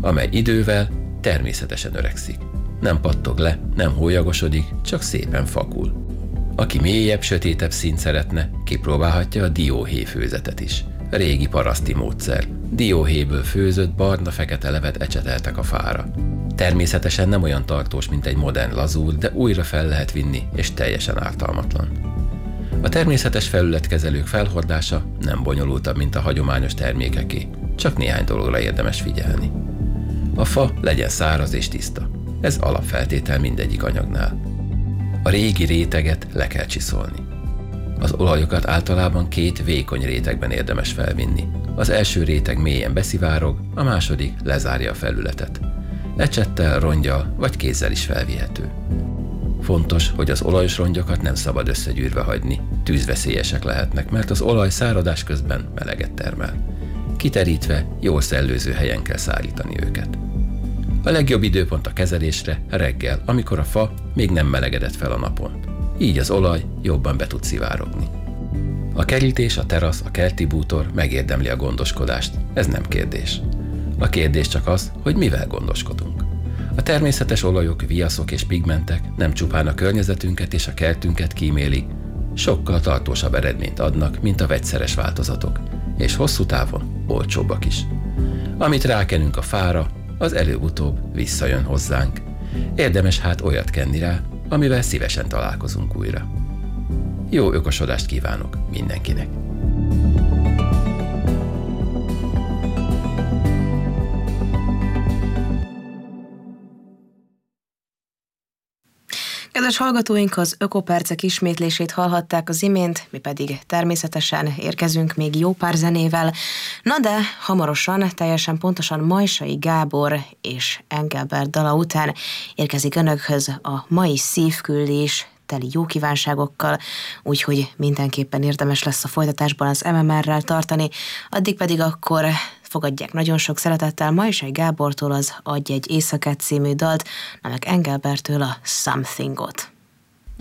amely idővel természetesen öregszik. Nem pattog le, nem hólyagosodik, csak szépen fakul. Aki mélyebb, sötétebb színt szeretne, kipróbálhatja a dióhéjfőzetet is. Régi paraszti módszer. Dióhéjből főzött barna-fekete levet ecseteltek a fára. Természetesen nem olyan tartós, mint egy modern lazúr, de újra fel lehet vinni, és teljesen ártalmatlan. A természetes felületkezelők felhordása nem bonyolultabb, mint a hagyományos termékeké, csak néhány dologra érdemes figyelni. A fa legyen száraz és tiszta. Ez alapfeltétel mindegyik anyagnál. A régi réteget le kell csiszolni. Az olajokat általában 2 vékony rétegben érdemes felvinni. Az első réteg mélyen beszivárog, a második lezárja a felületet. Ecsettel, ronggyal vagy kézzel is felvihető. Fontos, hogy az olajos rongyokat nem szabad összegyűrve hagyni, tűzveszélyesek lehetnek, mert az olaj száradás közben meleget termel. Kiterítve, jól szellőző helyen kell szárítani őket. A legjobb időpont a kezelésre reggel, amikor a fa még nem melegedett fel a napon. Így az olaj jobban be tud szivárogni. A kerítés, a terasz, a kerti bútor megérdemli a gondoskodást, ez nem kérdés. A kérdés csak az, hogy mivel gondoskodunk. A természetes olajok, viaszok és pigmentek nem csupán a környezetünket és a kertünket kímélik, sokkal tartósabb eredményt adnak, mint a vegyszeres változatok, és hosszú távon olcsóbbak is. Amit rákenünk a fára, az előbb-utóbb visszajön hozzánk. Érdemes hát olyat kenni rá, amivel szívesen találkozunk újra. Jó ökosodást kívánok mindenkinek! Kedves hallgatóink, az Ökopercek ismétlését hallhatták az imént, mi pedig természetesen érkezünk még jó pár zenével. Na de hamarosan, teljesen pontosan Majsai Gábor és Engelbert dala után érkezik önökhöz a mai szívküldés teli jó kívánságokkal, úgyhogy mindenképpen érdemes lesz a folytatásban az MMR-rel tartani, addig pedig akkor fogadják nagyon sok szeretettel Majsai Gábortól az Adj egy éjszakát című dalt, meg Engelbertől a Something-ot.